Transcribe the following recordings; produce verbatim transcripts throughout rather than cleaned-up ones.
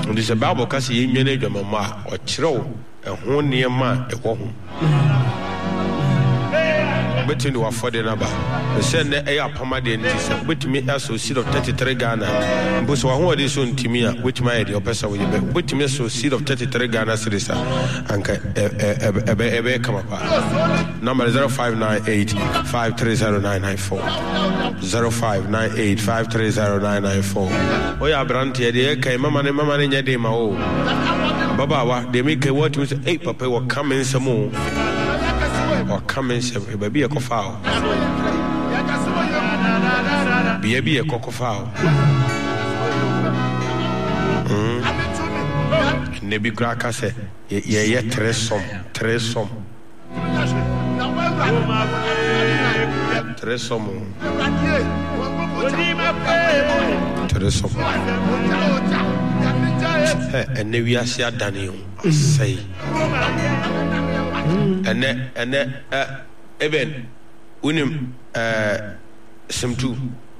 This is Bible kasi yenye dwamama o kyerɛw ɛho nneɛma ɛkɔ ho. Between the afforded number, the send a apama de ntis, which me as a seed of thirty-three Ghana. But what is on Timia, which my idea person will be, which me so seed of thirty-three Ghana cities, and ebe come up. Number zero five nine eight five three zero nine nine four. Zero five nine eight five three zero nine nine four. Oh, yeah, Branty, the Eka, Mamma, Mamma, and Yadima. Oh, Baba, they make a word to say, hey, Papa, will come in some more. Or come and say, baby, a coffao. Baby, a cockofao. Nebi Graka said, ye ye tresom, tresom. Tresom. Tresom. And we are see Daniel say. And then, and then, uh, even unim uh, some two.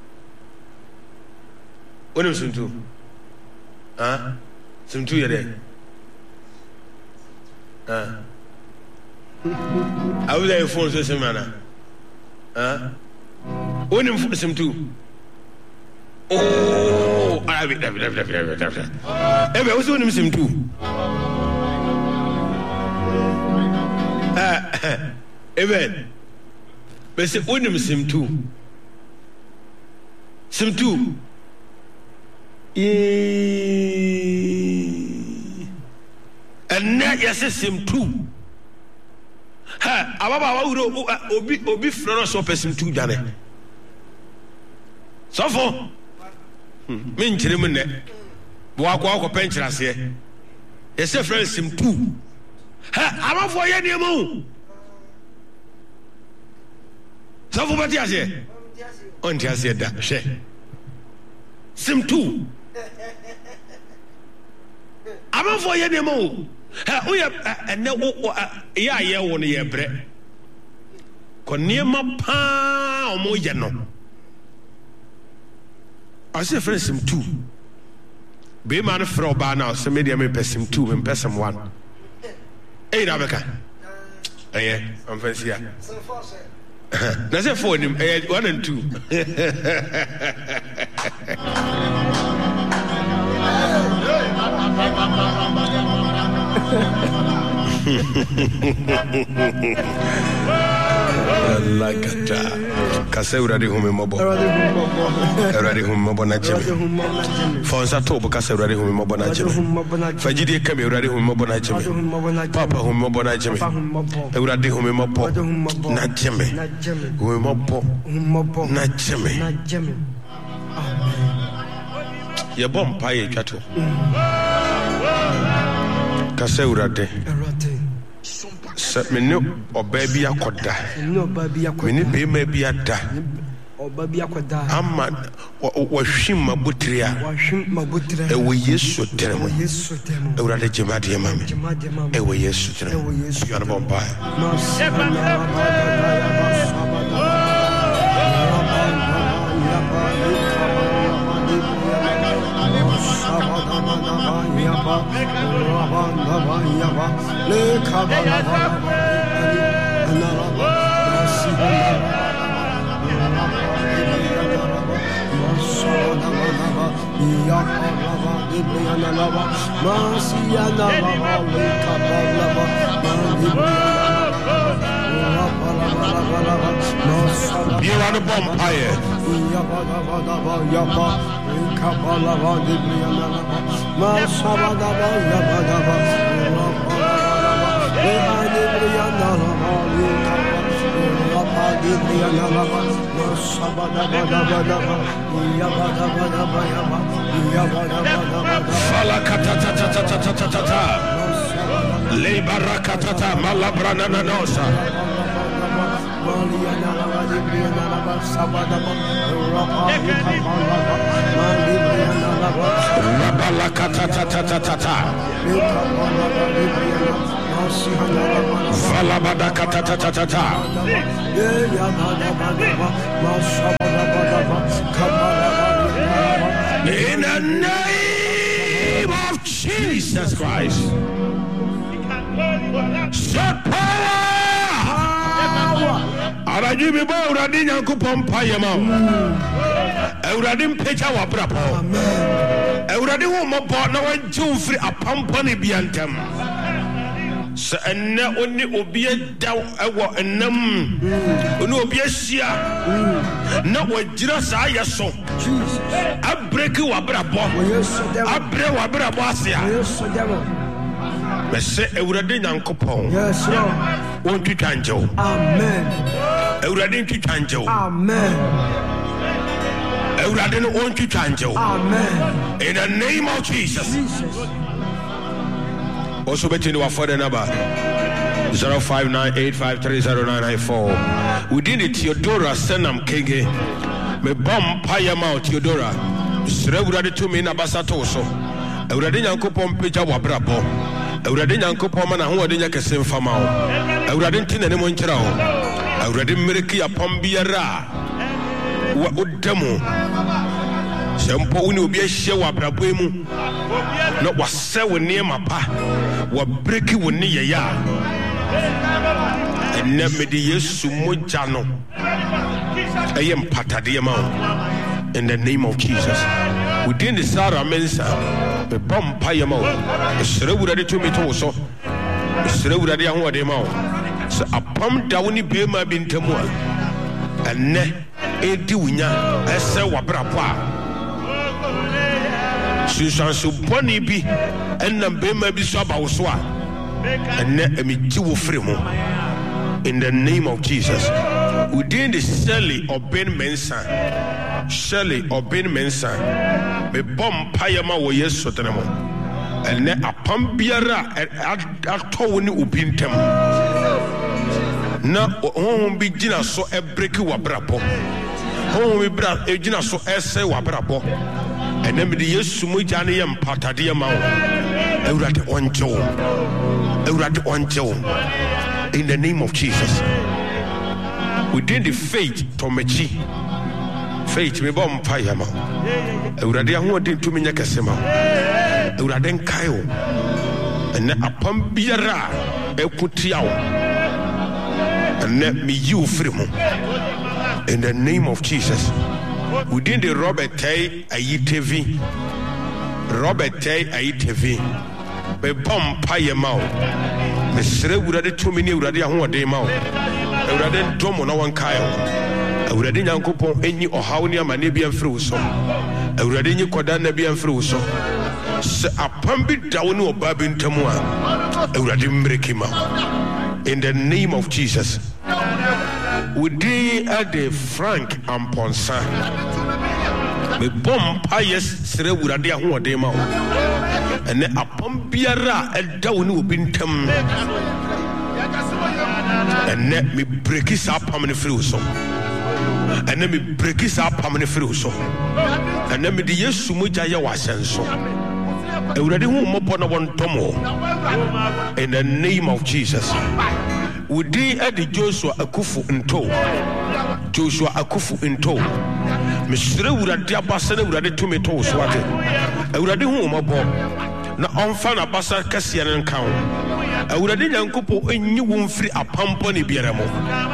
Unim some two. Huh? Some two, you're there. Huh? I was there for some manner. Huh? Unim some two. Oh, I have it, have it, have it, have it, have it. Ever, what's unim some two? Even, but say unim sim two, sim two. And now yes, sim two. Ha, ababa wa uro obi obi frono so person two dane. So for me nkyere mu ne. Bo akwa akwa penchira se. Yes, friend sim two. Ha, abafo ye ne mu. So for what you say? On you say that. She. Sim two. I'm for you anymore. Oh yeah, and no, yeah, yeah, one year bread. Konema pa omo yano. I say friend sim two. Be man for ba now. So media me person two and person one. Hey, Rebecca. Hey, I'm fancy ya. That's a phone him one and two. Lakata Kaseura de Humobo Eradi Humobona Jimmy Fonsa Tobo Kaseura de Humobona Jimmy Fajidi Kami Radi Humobona Jimmy Papa Humobona Jimmy Eradi Humobo Najimmy Humobo Najimmy Your bomb pie cattle Kaseura de Set me no or baby a coda. No baby a coda. Many baby a da. Or baby a coda. I'm mad. Or shim a butria. Or shim a butria. A way yes, so tell me. Yes, so tell me. A rather Jamadia mammy. A way yes, so tell me. You are a vampire. You are the vampire. In the name of Jesus. Christ. Set power. Araji bibo uradi nyankopon payema. Uradi mpeja wa brapo. Uradi wo mobo na wanju free apampo ne biantem. Se enne oni obi da ewo enam oni obi ahia na wagira saa yeso Jesus abreki wa brabo abre wa brabo asia me se ewurade nyankopon yes lord won twitwanjew amen ewurade twitwanjew amen ewurade no won twitwanjew amen in the name of Jesus. Jesus. Also between our phone number zero five nine eight five three zero nine nine four. Within the Theodora Senam Kenge, me bomb payama Theodora. Srewurade to me na basato so. Ewurade nyankopon peja wa brabo. Ewurade nyankopon ma na ho ode nya kese mfama o. Ewurade ntina ne mo nkyira o. Ewurade mmereki apam biara wa odamo. Sempo uni obi ahye wa brabo mu. No wase wo ne mapa wa breki wo ne yeya enne mede Yesu moja no ayem patade ma in the name of Jesus. Within the Sarah Mensa be bompa yema o sere wurade to me to so sere wurade ahode ma o so apam da woni be ma bi ntamu a enne edi wunya ese wa brapo a Susansu boni bi enna bema bi so abawo a enne emiji wo free mu in the name of Jesus. Within the Shelley or Ben Mensa Shelley or Ben Mensa be bom payama wo Yesu tenemo enne apam biara atto woni obintem na honhom bi gina so e break wa brabo honhom bi bra e gina so ese wa brabo enne me de Yesu moja ne yem patade ma wo ewurade onjo ewurade onjo in the name of Jesus. Within the faith tomechi faith me bom fire ma ewurade ahode ntumi nya kese ma ewurade nkai wo enne apam biara ekutia wo enne me you free mu in the name of Jesus. Within the Robert Tay Ayitevi Robert Tay Ayitevi be bom paye ma me sere wurade to me ni wurade ahode ma ewurade ndomo na wankai wo ewurade nyankopon enyi ohaw ni amane bia mfiri wo so ewurade nyi koda na bia mfiri wo so se apam bi dawo ni oba bi ntamu a ewurade mbreki ma in the name of Jesus. Wudi ade Frank Amponsa me bom payes sere wurade ahode ma wo ene apam biara edawo ni obi ntam ene me breki sa apam ni free wo so ene me breki sa apam ni free wo so ene me de Yesu moja ye wa senso ewurade hu mopo na won tomo in the name of Jesus. Wudi ade Joshua Akufu nto Joshua Akufu nto mesere wurade abasa na wurade to me to so ate ewurade hu mopo na onfa na basa kase ne nkan ewurade nyankopo enyi wo mfiri apampo ne biara mo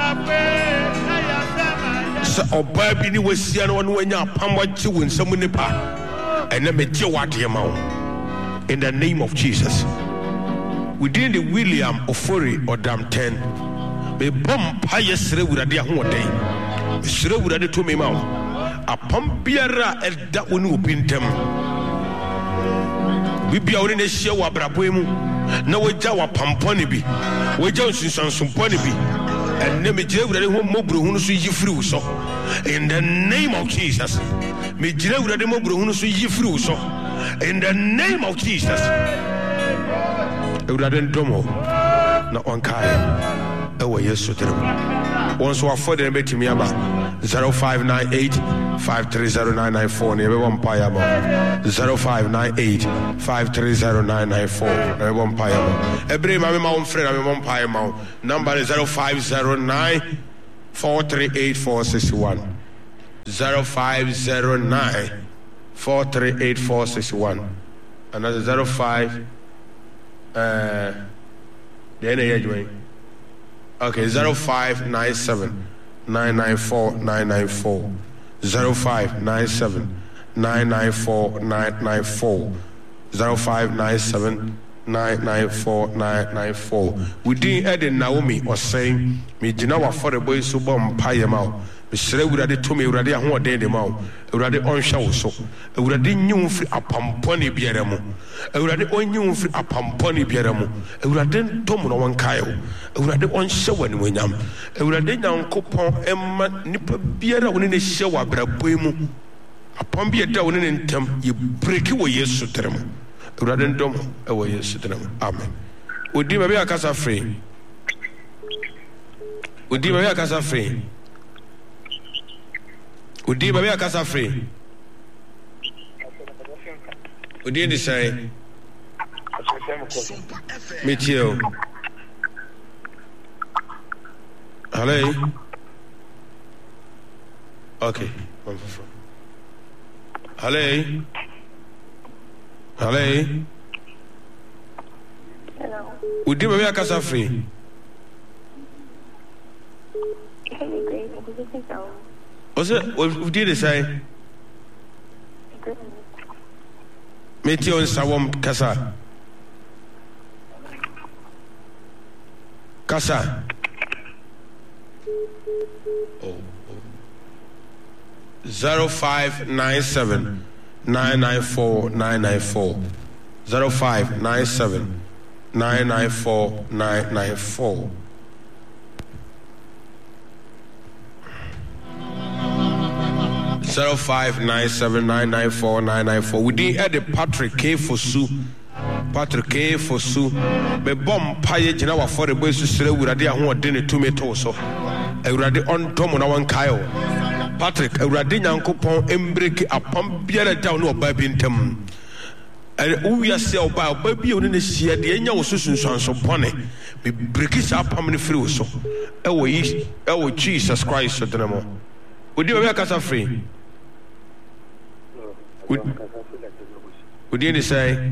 sa oba bi ni wasia na won wanya apamwa chi wo nsam nipa ene meje wade ma wo in the name of Jesus. Within the William Ofori or Dam ten be bom paye sere wurade ahoden sere wurade to me ma wo apam biara eda woni obintem bibia woni na hie wa brabo mu na wagya wa pampone bi wagya nsunsansupone bi enne me gire wurade ho mobro hu no so yi free so in the name of Jesus. Me gire wurade mobro hu no so yi free so in the name of Jesus. Ewurade ndomo na onkai ewo Yesu terem wonso afode na betimi aba zero five nine eight five three zero nine nine four ne be bompa ya ba zero five nine eight five three zero nine nine four ne be bompa ya ba ebre ma me ma won frɛ na me bompa ya ma number is zero five zero nine four three eight four six one zero five zero nine four three eight four six one another zero five Uh, then I join. Okay, zero five nine seven nine nine four nine nine four zero five nine seven nine nine four nine nine four zero five nine seven nine nine four nine nine four. We didn't add in Naomi or saying me Jinawa for the boys who bomb pie out. Mister Uradi to me, Uradi, I want them out. Uradi on show so. Uradi new free a pamponi bieramo. Uradi on new free a pamponi bieramo. Uradi Tomo one Kyle. Uradi on show and winam. Uradi young coupon Emma Nipper Biera when in a shower, Brabuemo. Upon be a down in them, you break away yes to them. Uradi Domo away yes to them. Amen. Would you be a casa free? Would you be a casa free? Udi baby akasa free. Udi ndi say. Meet you. Hello. Okay. Hello. Hello. Hello. Udi baby akasa free. What's it? What did it say? Meteo and Sawam Casa. Casa. Oh, oh. Zero five nine seven nine nine four nine nine four. Zero five nine seven nine nine four nine nine four. Zero five nine seven nine nine four nine nine four. We didn't add the Patrick K for Sue. Patrick K for Sue. The bomb pie Jinawa for the boys to say we are there who are dinner two meters so. I read on Tom on one Kyle. Patrick, I read in Uncle Pong Embrick a pump beer down or baby in Tem. And we are sell by baby on the sea at the end of Susan Sons of Bonnie. We break it up how many free so. Oh, oh, Jesus Christ, so the more. Would you make us free? Would, would you say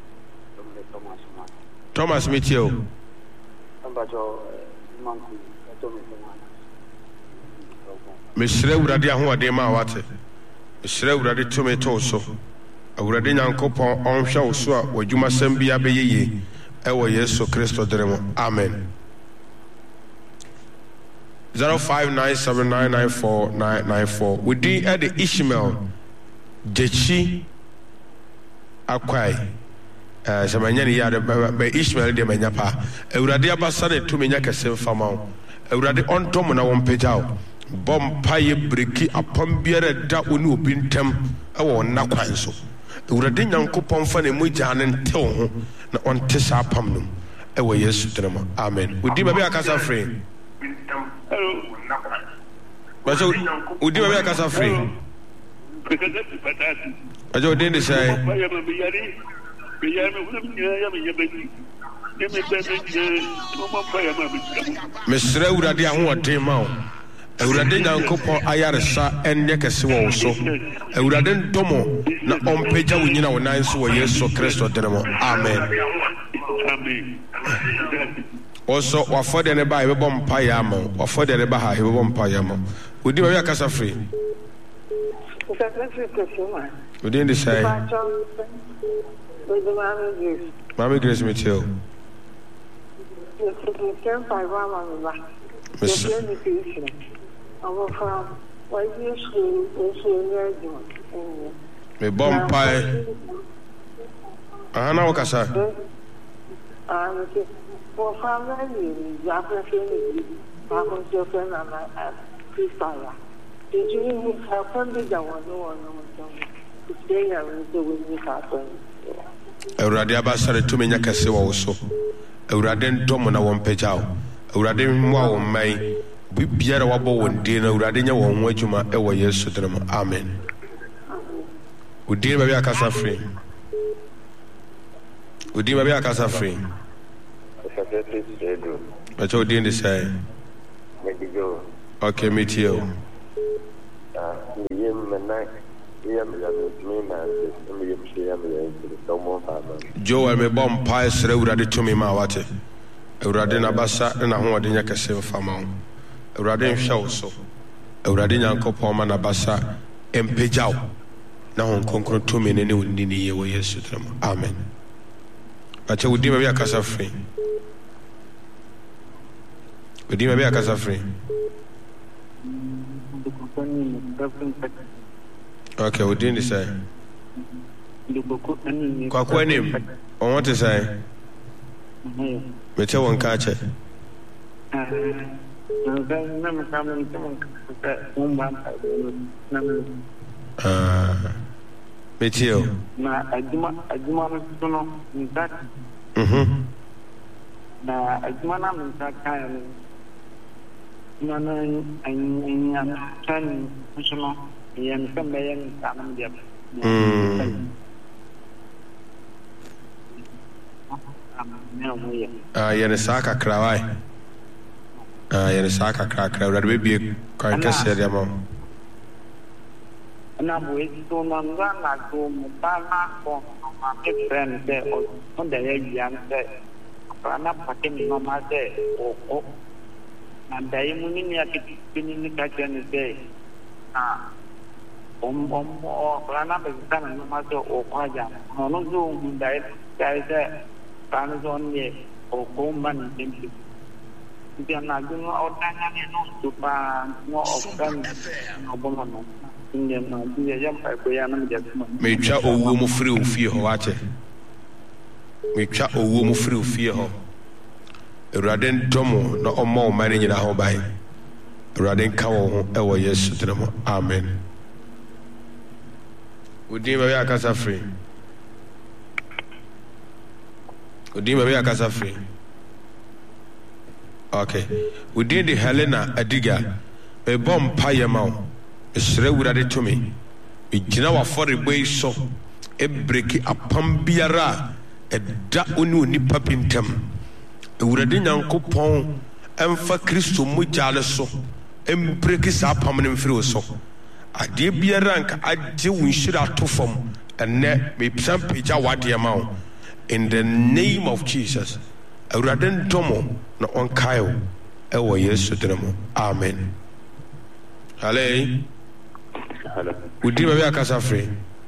Thomas Mitchell? Miss Rewradia, who are the Mawate? Miss Rewradi tomato so. I would have done coupon on show so. Would you must send be a baby? Ewa Yesu Christo Dremo. Amen. Zero five nine seven nine nine four nine nine four. We did add the Ishmael. Jechi akwai eh samanyani ya be Ishmael de manyapa ewurade abasane to menya kese fama ewurade ontom na won pejao bom paye breki apam biere da oni obi ntem ewo na kwan so ewurade nyankopon fa ne mogya ne ntew ho na onte sa apam no ewo Yesu drama. Amen. Udi baby akasa free. Hello. Baso udi baby akasa free. I don't need to say. Miss Rewradia, who are team out. I would have done Uncle Ayarsa and Yakasi also. I would have done Tomo, not on page when you know nine so yes, so Christ or Demo. Amen. Also, or for the Bible bomb Payamo, or for the Baha, he won't Payamo. Would you have a casa free? We didn't say. Mammy Grace Mitchell. Miss Me bomb pie. Ah, now, Cassa. For family, Japanese, I did you have family that was no one to stay and do with me happen? Euradia Bassari to Minyakasi also. Euraden Domina won't page out. Euradin Wow may be Pierre Wabo and dinner Radina won't wait you my ever yes to them. Amen. Would dear Babia Casa free? Would dear Babia Casa free? I told you to say. Okay, meet you. Joel me bom pie sere urade to me ma wate urade na basa na ho ode nya kese mfama ho urade nhwa wo so urade nyankopon ma na basa empejaw na ho konkro to me ne ne woni ne ye wo Yesu tram amen acha wudi ma bi akasa free wudi ma bi akasa free okay wudi ni say kwa kwa nim on what to say me tell one catch it ah me tell na ajuma ajuma no nta mhm na ajuma na nta kan na na anya tan so yan kan yan tanam dia mm ah yana saka krawai ah yana saka kra kra urade be kan kase dia mo na boy to na na to ba na ko ma ke friend de on de yan de na patin no ma de o o na dai mun ni ya ke ni ka jan de ah om om o na be tan no ma de o kwa ja no no zo mun dai dai de tan zo ni o ko man din dia na ju no o ta na ni no tu pa no o kan no bo no inge na dia ya pa ko ya na me me twa owo mu free ofie ho wache me twa owo mu free ofie ho urade ntomo na omo o mane nyina ho bai urade nka wo ho e wo Yesu tram amen udi ma bi akasa free udi ma bi akasa free okay udi de Helena Adiga e bom payema esre urade to me e gina wa fore boy so e breki apam biara e da oni oni papintam e urade nyankopon emfa Kristo mu jale so em breki sa apam ne mfiri so ade biara nka agye wunhira to fam enne me psan peja wade ma wo in the name of Jesus urade ntomo na onkayo e wo Yesu dremo amen hallelujah. Hello. Udi ma bi akasa free.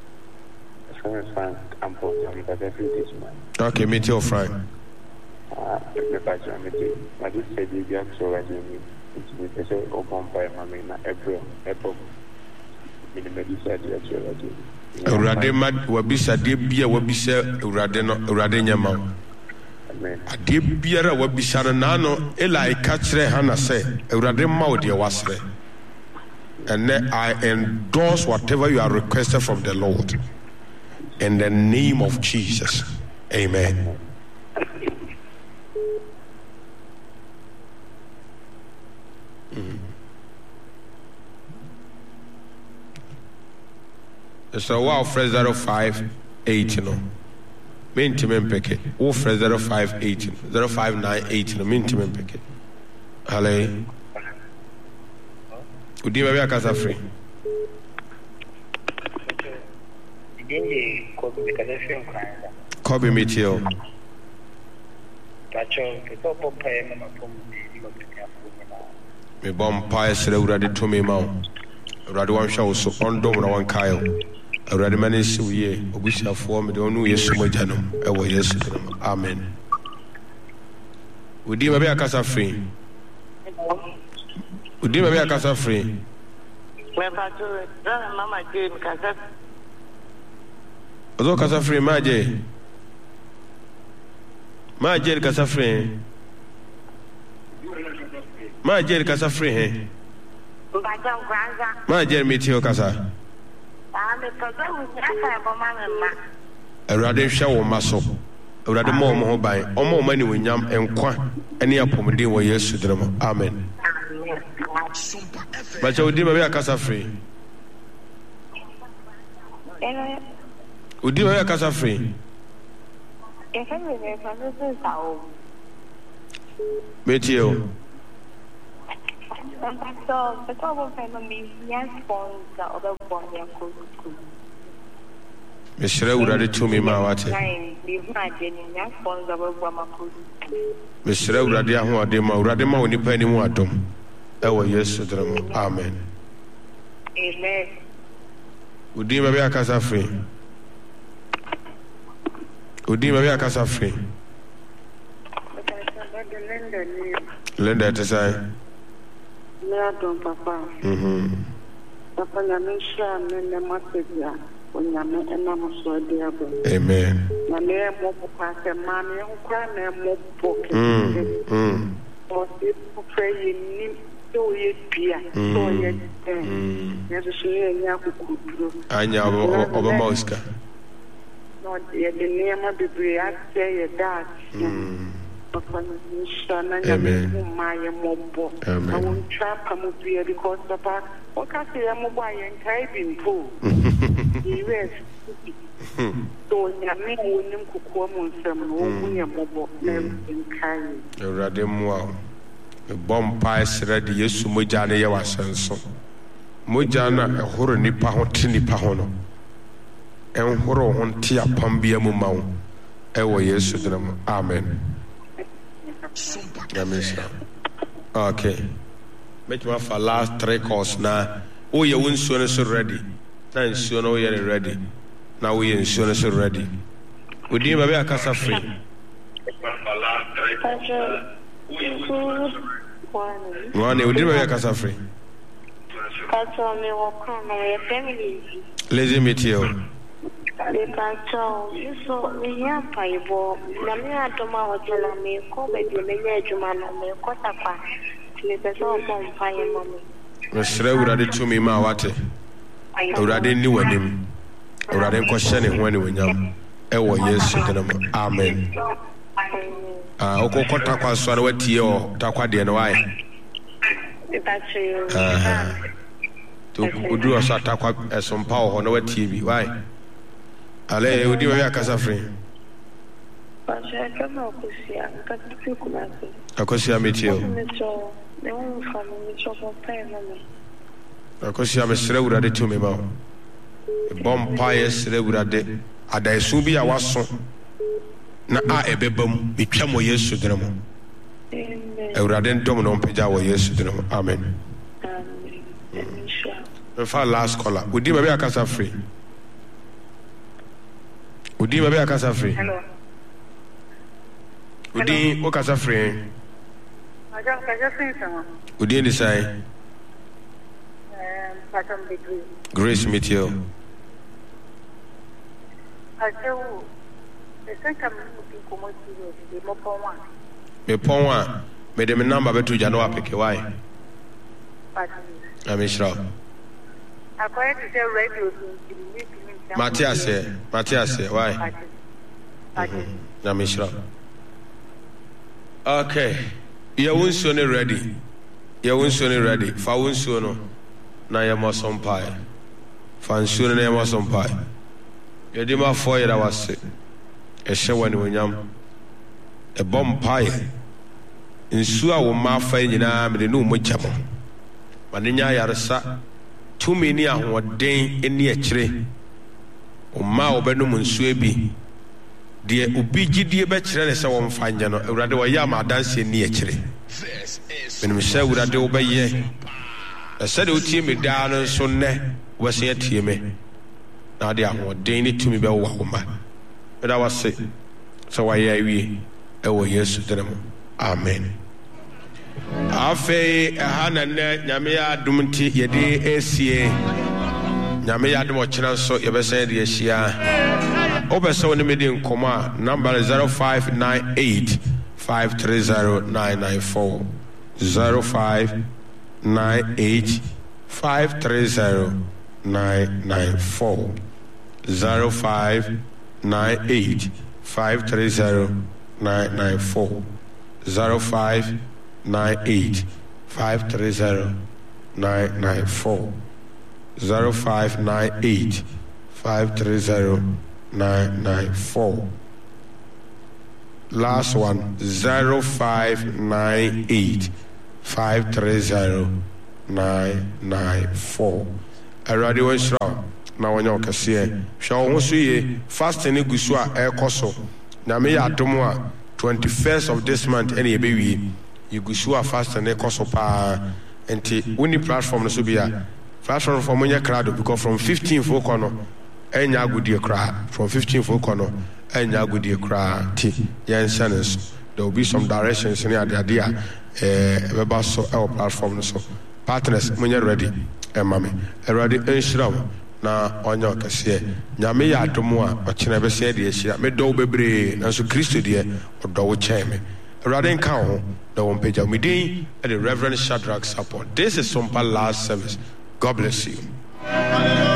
Okay, meet your friend. Ah, me pa cha me ti. Ma di se di ya so la di ni. Ti me se o pon pa ma me na April, April. Me me di se di ya so la di. Urade ma wabisa de bia wabisa urade no urade nyama. Amen. Ade biara wabisa na no ela e ka kire hana se urade ma wo de wasre. And then I endorse whatever you are requested from the Lord. In the name of Jesus. Amen. Mm. So wow, fresh zero five eight, you know. Main team in packet. Oh, fresh zero five eight, zero five nine eight, you know. Main team in packet. Hello. Udi ma bi akasa free. Dinge ko bi ka da film kan. Kobe metio. Tacho ke to pom pa e ma pom ni ko bi ka fu na. Me bom pa esre urade to me ma. Urade wan hwa wo so ondom na wan kayo. Urade mane si wiye obusiafo me de onu Yesu mojanom e wo Yesu drum. Amen. Udi ma bi akasa free. Udi ma bi akasa free. Me pato na mama je mi kasa. Ozo kasa free ma je. Ma je kasa free. Ma je kasa free he. Mbaja kwanza. Ma je mi ti o kasa. Ah me pato mi aka bo ma me ma. Awurade hwa wo ma so. Awurade ma wo ho ban. Omo ma ni wonyam enkwa ene apomden wo Yesu drum. Amen. But you did maybe a casa free. Would you have a casa free? Meteo. So, the problem family, yes, sponsor or the one year cool. Mister Urade to me, my water. Mister Urade, who are the Mauradema, when you penny more atom. Oh, yes, amen. Amen. Would you be a casa free? Would you be a casa free? Linda to say, Madam Papa. Hm. Papa, I'm sure I'm in the Macedonia. When I'm in the so dear. Amen. My name will pass a man who cry name will book. Hm. Or people praying. So yet, dear. So yet, there's a share in Yaku. I know of a Mosca. Not yet the name of the Bria, say that. Amen. My mobile. I won't trap a movie because Papa, what can I say? I'm a boy and typing pool. Yes. So, Yamin wouldn't cook woman some only a mobile in kind. A radim a bomb pies ready, yes, Mujana Yawasanso. Mujana, a horror nipa hotini pahono. And horror on tia pambia mumau. Ewa yes, amen. Okay. Make me for last three calls now. Oh, your insurance is ready. Now insurance is ready. Now we insurance is ready. Would you maybe a casa free? One, would you maybe a casa free? Lazy meet you. So we have Paibo, Namia Doma Hotel, me, Kobe, Jumano, me, Kotapa, Mister Bomb Fire Mommy. Mister Urade to me, my water. Urade knew him. Urade questioning when we know. Oh, yes, amen. Ah, Oko Kotapa, so what you Taquadi and why? To do a sort of some power on our T V, why? Ale, would you have a casa free? Akosia meet you. Akosia Mister Urade to me, ma'am. A bomb pious Urade. Ada Subi, I was so. Na a bebum, become yes to them. Uraden Domino Pejawa, yes to them. Amen. The far last caller. Would you have a casa free? Udi mabe akasa free. Hello. Udi o kasa free. Aja kaja free sama. Udi ni sai. Um, patam degree. Grace meet you. Aja u. Ese kam uti komo ti de mo pon wa. Me pon wa. Me de me number betu ja no apeke why? Patam. Amishra. Akoye ti say radio to meet. Matthias, Matthias, why? Namishra. Okay. You won't soon ready. You won't soon ready. For one soon, na ya mason pie. Fan soon, na mason pie. You did my four year was sick. A show when we yam a bomb pie. In Sua will my fine in arm the new muchamo. Maninya yarsa. Two many are what day in the tree. Oma obenu munsuo bi de obi gidie be kire ne se won fanya no awurade wo ya ma danse ni e kire menim se awurade wo be ye e se de utie me da no so ne wo se atie me na de ahoden ni tumi be wo homa me da wase so wa ya wi e wo Yesu denemo amen. Afe hana ne nyame ya dumti ye de esie Nyame ya dum ochina so ye besen de ehia obese woni me de nkoma number zero five nine eight five three zero nine nine four zero five nine eight five three zero nine nine four zero five nine eight five three zero nine nine four zero five nine eight five three zero nine nine four zero five nine eight five three zero nine nine four. Last one zero five nine eight five three zero nine nine four. Awurade wo nhyira na wonye okese hwe wo so ye fasting gu so a ekɔ so na me ya dom a twenty-first of this month any ebewie you gu so a fasting ekɔ so pa enti woni platform no so bia platform for monye crowd because from fifteen for kono enya agudie kra from fifteen for kono enya agudie kra ti yen sense there will be some directions in the idea eh beba so our platform no so partners monye ready e mame ready enshira na onye okese nyame ya adomo a okene be se de ehira me do bebre na so Kristo de odo wo cheme ready nka ho na won page me din e the Reverend Shadrach support. This is Sompa last service. God bless you.